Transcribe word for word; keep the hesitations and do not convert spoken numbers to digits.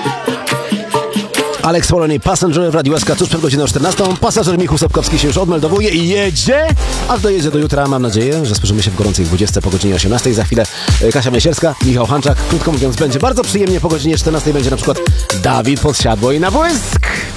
Alex Poloni, Passenger w Radiu S K tuż przed godziną czternastą. Pasażer Michał Sobkowski się już odmeldowuje i jedzie, aż dojedzie do jutra. Mam nadzieję, że słyszymy się w gorącej dwudziestce po godzinie osiemnastej. Za chwilę Kasia Miesierska, Michał Hanczak. Krótko mówiąc, będzie bardzo przyjemnie. Po godzinie czternastej będzie na przykład Dawid Podsiadło i na błysk.